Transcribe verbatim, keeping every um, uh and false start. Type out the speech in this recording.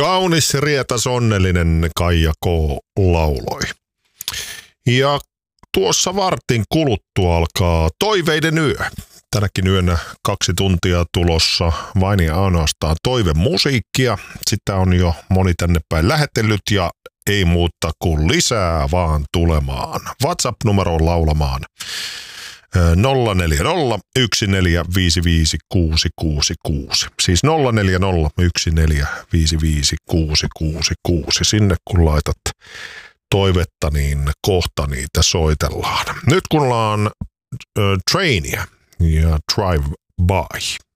Kaunis, rietas, onnellinen Kaija K. lauloi. Ja tuossa vartin kuluttua alkaa Toiveiden yö. Tänäkin yönä kaksi tuntia tulossa vain ja ainoastaan toivemusiikkia. Sitä on jo moni tänne päin lähetellyt ja ei muuta kuin lisää vaan tulemaan. WhatsApp-numeroon laulamaan nolla neljä nolla yksi neljä viisi viisi kuusi kuusi kuusi. Siis nolla neljä nolla yksi neljä viisi viisi kuusi kuusi kuusi. Sinne kun laitat toivetta, niin kohta niitä soitellaan. Nyt kun ollaan äh, Trainia ja Drive By.